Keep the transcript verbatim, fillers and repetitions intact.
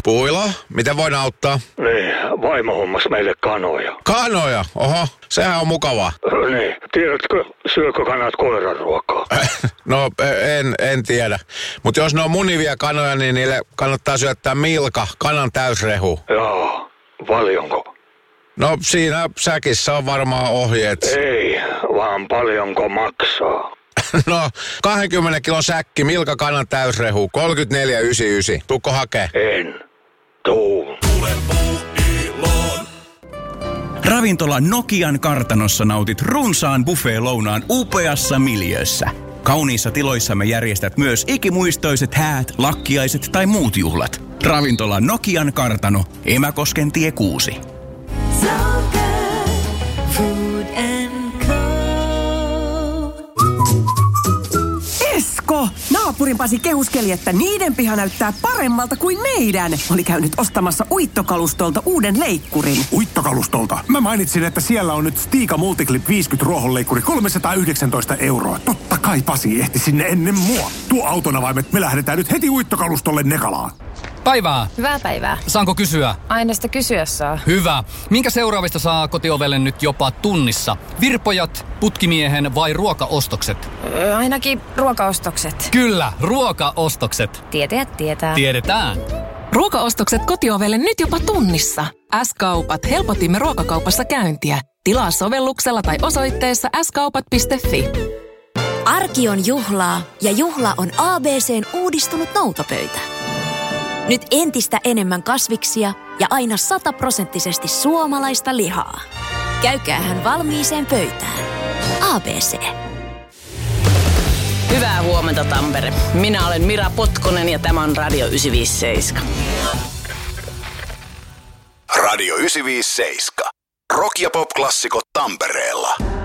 Puilo, miten voin auttaa? Niin, vaimo hommas meille kanoja. Kanoja? Oho, sehän on mukavaa. Niin, tiedätkö, syökö kanat koiran ruokaa? No, en, en tiedä. Mutta jos ne on munivia kanoja, niin niille kannattaa syöttää milka, kanan täysrehu. Joo, paljonko? No, siinä säkissä on varmaan ohjeet. Ei, vaan paljonko maksaa? No, kaksikymmentä kilon säkki, milka kanan täysrehu, kolmekymmentäneljä yhdeksänkymmentäyhdeksän. Tuukko hakee? En. Tuu. Ravintola Nokian kartanossa nautit runsaan buffet-lounaan upeassa miljöössä. Kauniissa tiloissamme järjestät myös ikimuistoiset häät, lakkiaiset tai muut juhlat. Ravintola Nokian kartano, Emäkosken tie kuusi. Esko! Naapurin Pasi kehuskeli, että niiden piha näyttää paremmalta kuin meidän. Oli käynyt ostamassa uittokalustolta uuden leikkurin. Uittokalustolta? Mä mainitsin, että siellä on nyt Stiga Multiclip viisikymmentä ruohonleikkuri kolmesataayhdeksäntoista euroa. Totta kai Pasi ehti sinne ennen mua. Tuo autonavaimet, me lähdetään nyt heti uittokalustolle Nekalaan. Päivää. Hyvää päivää. Saanko kysyä? Aina sitä kysyä saa. Hyvä. Minkä seuraavista saa kotiovelle nyt jopa tunnissa? Virpojat, putkimiehen vai ruokaostokset? Öö, ainakin ruokaostokset. Kyllä, ruokaostokset. Tietäjät tietää. Tiedetään. Ruokaostokset kotiovelle nyt jopa tunnissa. S-kaupat, helpotimme ruokakaupassa käyntiä. Tilaa sovelluksella tai osoitteessa s kaupat piste fi. Arki on juhlaa ja juhla on A B C:n uudistunut noutopöytä. Nyt entistä enemmän kasviksia ja aina sataprosenttisesti suomalaista lihaa. Käykäähän valmiiseen pöytään. A B C. Hyvää huomenta, Tampere. Minä olen Mira Potkonen ja tämä on Radio yhdeksänsataaviisikymmentäseitsemän. Radio yhdeksänsataaviisikymmentäseitsemän. Rock ja pop-klassikot Tampereella.